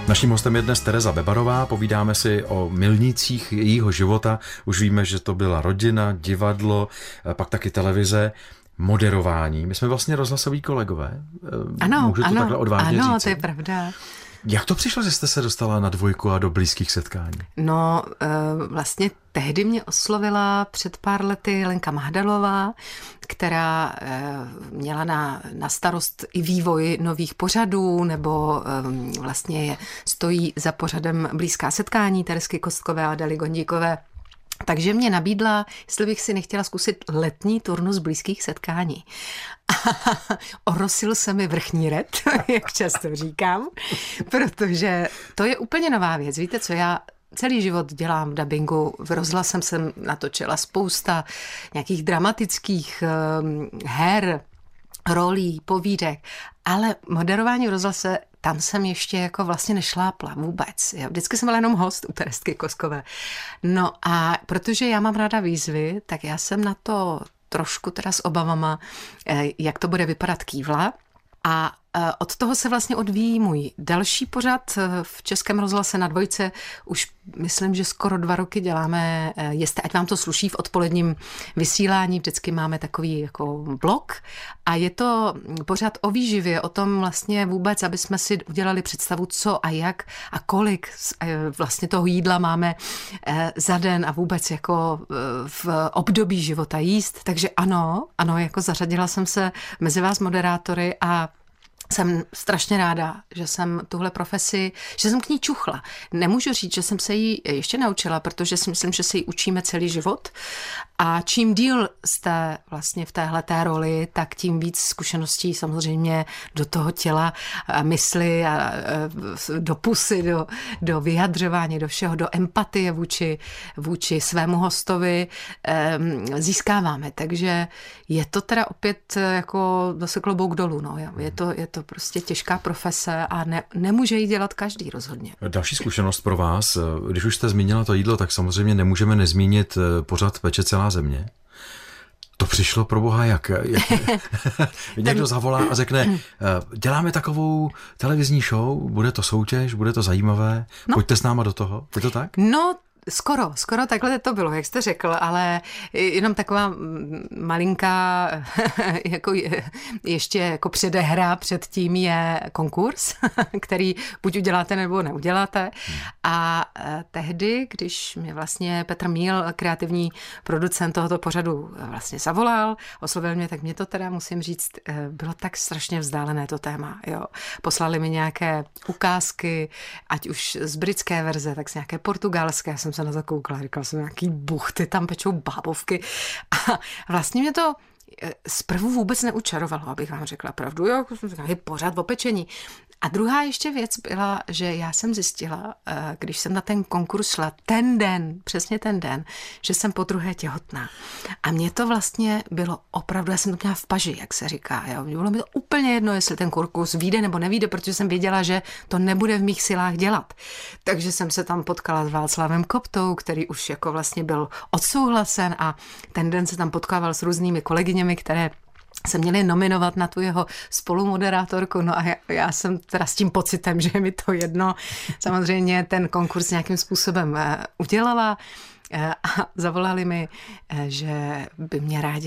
Naším hostem je dnes Tereza Bebarová, povídáme si o milnících jejího života. Už víme, že to byla rodina, divadlo, pak taky televize, moderování. My jsme vlastně rozhlasoví kolegové. Můžu to takhle odvážně říct? Ano, to je pravda. Jak to přišlo, že jste se dostala na Dvojku a do blízkých setkání? No, vlastně tehdy mě oslovila před pár lety Lenka Mahdalová, která měla na starost i vývoj nových pořadů, nebo vlastně stojí za pořadem Blízká setkání Teresky Kostkové a Adely Gondíkové. Takže mě nabídla, jestli bych si nechtěla zkusit letní turnus blízkých setkání. Orosil se mi vrchní red, jak často říkám, protože to je úplně nová věc. Víte co, já celý život dělám v dabingu, v rozhlasem jsem natočila spousta nějakých dramatických her, rolí, povídek, ale moderování v rozhlase, tam jsem ještě jako vlastně nešlápla vůbec. Já vždycky jsem byla jenom host u Teresky Kostkové. No a protože já mám ráda výzvy, tak já jsem na to trošku teda s obavama, jak to bude vypadat, kývla. A od toho se vlastně odvíjí můj další pořad v Českém rozhlase na Dvojce. Už myslím, že skoro 2 roky děláme, jestli ať vám to sluší, v odpoledním vysílání. Vždycky máme takový jako blok a je to pořad o výživě, o tom vlastně vůbec, aby jsme si udělali představu, co a jak a kolik vlastně toho jídla máme za den a vůbec jako v období života jíst. Takže ano, jako zařadila jsem se mezi vás moderátory a jsem strašně ráda, že jsem tuhle profesi, že jsem k ní čuchla. Nemůžu říct, že jsem se jí ještě naučila, protože si myslím, že se jí učíme celý život. A čím díl jste vlastně v téhleté roli, tak tím víc zkušeností samozřejmě do toho těla, mysli a do pusy, do vyjadřování, do všeho, do empatie vůči svému hostovi získáváme. Takže je to teda opět jako zase klobouk dolů. No. Je to prostě těžká profese a nemůže ji dělat každý rozhodně. Další zkušenost pro vás, když už jste zmínila to jídlo, tak samozřejmě nemůžeme nezmínit pořad Peče celá země. To přišlo pro boha jak? Někdo zavolá a řekne, děláme takovou televizní show, bude to soutěž, bude to zajímavé, pojďte s náma do toho. Je to tak? No, Skoro takhle to bylo, jak jste řekl, ale jenom taková malinká jako ještě jako předehra před tím je konkurs, který buď uděláte nebo neuděláte. A tehdy, když mě vlastně Petr Míl, kreativní producent tohoto pořadu, vlastně zavolal, oslovil mě, tak mě to teda, musím říct, bylo tak strašně vzdálené to téma. Jo. Poslali mi nějaké ukázky, ať už z britské verze, tak z nějaké portugalské, jsem se na to koukala, říkala jsem, nějaký buchty, tam pečou bábovky. A vlastně mě to zprvu vůbec neučarovalo, abych vám řekla pravdu. Jo, je pořád o pečení. A druhá ještě věc byla, že já jsem zjistila, když jsem na ten konkurs šla přesně ten den, že jsem podruhé těhotná. A mně to vlastně bylo opravdu, já jsem to měla v paži, jak se říká. Jo. Bylo mi to úplně jedno, jestli ten konkurs vyjde nebo nevyjde, protože jsem věděla, že to nebude v mých silách dělat. Takže jsem se tam potkala s Václavem Koptou, který už jako vlastně byl odsouhlasen a ten den se tam potkával s různými kolegyněmi, které se měli nominovat na tu jeho spolumoderátorku, no a já jsem teda s tím pocitem, že je mi to jedno. Samozřejmě ten konkurs nějakým způsobem udělala a zavolali mi, že by mě rádi